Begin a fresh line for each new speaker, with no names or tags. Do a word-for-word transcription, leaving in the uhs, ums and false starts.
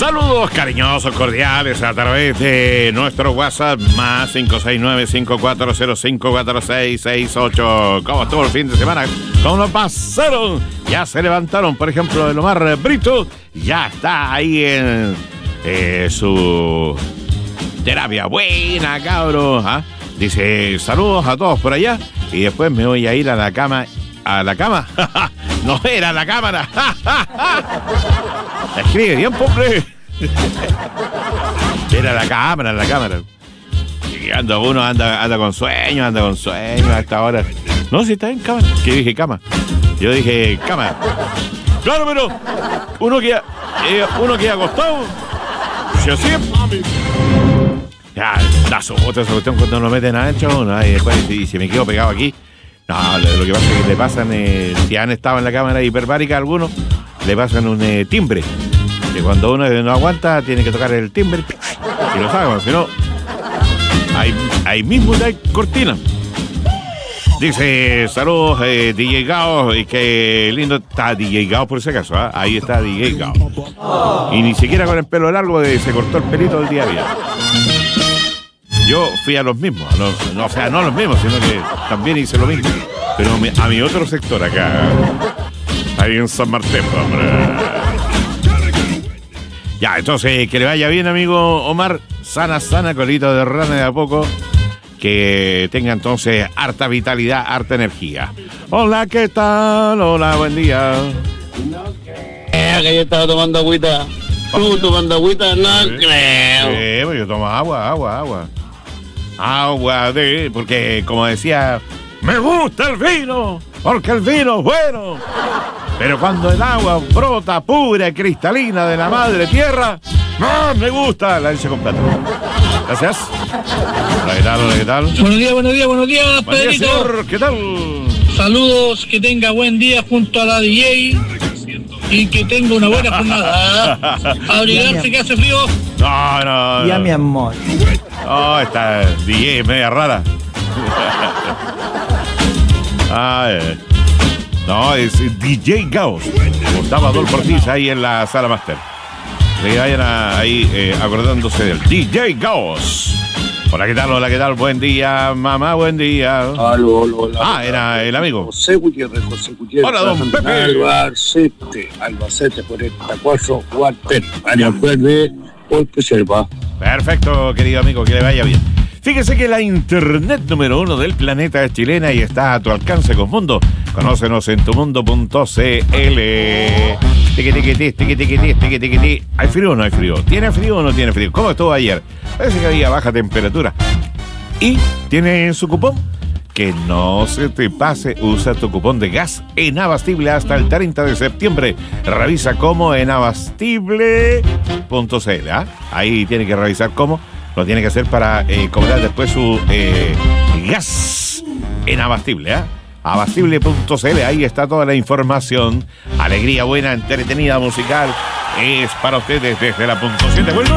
Saludos cariñosos, cordiales a través de nuestro WhatsApp más cinco seis nueve, cinco cuatro cero cinco, cuatro seis seis ocho. ¿Cómo estuvo el fin de semana? ¿Cómo lo pasaron? Ya se levantaron, por ejemplo, el Omar Brito. Ya está ahí en eh, su terapia. Buena, cabros. ¿Ah? Dice, saludos a todos por allá. Y después me voy a ir a la cama. ¿A la cama? No era la cámara. Escribe bien, pobre. Era la cámara, la cámara. Y anda uno, anda, anda con sueño, anda con sueño a esta hora. No, si está en cama. ¿Qué dije cama? Yo dije cama. Claro, pero uno que eh, uno que ha acostado. Si así ya, da su otra esa cuestión cuando lo meten adentro, ¿no? Y después si, si me quedo pegado aquí. No, lo, lo que pasa es que le pasan, eh, si han estado en la cámara hiperbárica algunos, le pasan un eh, timbre. Que cuando uno no aguanta, tiene que tocar el timbre y lo sacan, si no, ahí, ahí mismo hay cortina. Dice, saludos, eh, D J Gao, y qué lindo está D J Gao por ese caso, ¿eh? Ahí está D J Gao. Y ni siquiera con el pelo largo de, se cortó el pelito del día a día. Yo fui a los mismos, a los, no, o sea, no a los mismos, sino que también hice lo mismo. Pero a mi otro sector acá, ahí en San Martín, hombre. Ya, entonces, que le vaya bien, amigo Omar. Sana, sana, colito de rana de a poco. Que tenga entonces harta vitalidad, harta energía. Hola, ¿qué tal? Hola, buen día.
Eh, que yo estaba tomando agüita. ¿Tú tomando agüita? No,
sí, sí, pues yo tomo agua, agua, agua. Agua de... Porque, como decía, me gusta el vino, porque el vino es bueno. Pero cuando el agua brota pura y cristalina de la madre tierra, no me gusta la leche completa. Gracias. Hola, ¿qué tal? Hola, ¿qué tal?
Buenos días, buenos días, buenos días,
Buen día,
Pedrito.
señor. ¿Qué tal?
Saludos, que tenga buen día junto a la D J y que tenga una buena jornada. Abrigarse que hace frío.
No, no, no.
Ya, mi amor.
Oh, esta D J es media rara. Ay, no, es D J Gao. Gustavo Adolfo Ortiz ahí en la sala máster. Que vayan a, ahí eh, acordándose del D J Gao. Hola, ¿qué tal? Hola, ¿qué tal? Buen día, mamá, buen día.
Aló, hola, hola.
Ah, era el amigo.
José Gutiérrez, José Gutiérrez.
Hola, don Pepe.
Albacete, Albacete, cuarenta y cuatro, Walter. María Verde, por preserva.
Perfecto, querido amigo, que le vaya bien. Fíjese que la internet número uno del planeta es chilena y está a tu alcance con Mundo. Conócenos en tumundo punto c l. Tiqui, tiqui, tiqui, tiqui, tiqui, tiqui, tiqui, tiqui. ¿Hay frío o no hay frío? ¿Tiene frío o no tiene frío? ¿Cómo estuvo ayer? Parece que había baja temperatura. Y tiene en su cupón que no se te pase, usa tu cupón de gas en Abastible hasta el treinta de septiembre. Revisa cómo en abastible punto c l. ¿eh? Ahí tiene que revisar cómo. Lo tiene que hacer para eh, cobrar después su eh, gas en Abastible. ¿eh? Abastible punto c l, ahí está toda la información. Alegría buena, entretenida, musical. Es para ustedes desde la punto siete.